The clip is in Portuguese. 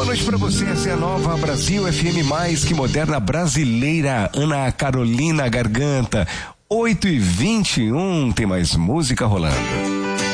noite pra você, essa é a nova Brasil FM mais que moderna brasileira. Ana Carolina Garganta, 8h21, tem mais música rolando.